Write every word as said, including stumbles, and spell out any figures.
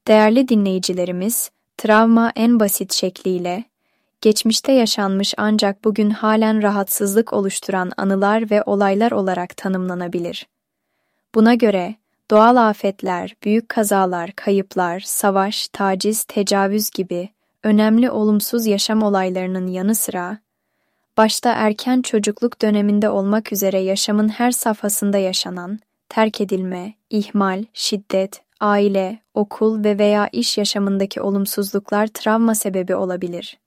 Değerli dinleyicilerimiz, travma en basit şekliyle, geçmişte yaşanmış ancak bugün halen rahatsızlık oluşturan anılar ve olaylar olarak tanımlanabilir. Buna göre, doğal afetler, büyük kazalar, kayıplar, savaş, taciz, tecavüz gibi önemli olumsuz yaşam olaylarının yanı sıra, başta erken çocukluk döneminde olmak üzere yaşamın her safhasında yaşanan, terk edilme, ihmal, şiddet, aile, okul ve veya iş yaşamındaki olumsuzluklar travma sebebi olabilir.